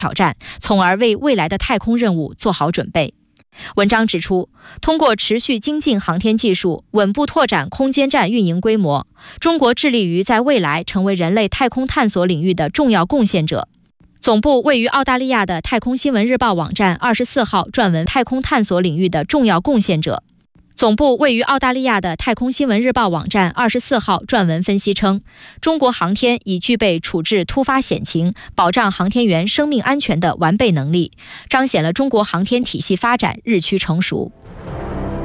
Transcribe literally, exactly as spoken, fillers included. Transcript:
挑战，从而为未来的太空任务做好准备。文章指出，通过持续精进航天技术，稳步拓展空间站运营规模，中国致力于在未来成为人类太空探索领域的重要贡献者。总部位于澳大利亚的太空新闻日报网站二十四号撰文太空探索领域的重要贡献者。总部位于澳大利亚的太空新闻日报网站二十四号撰文分析称，中国航天已具备处置突发险情、保障航天员生命安全的完备能力，彰显了中国航天体系发展日趋成熟。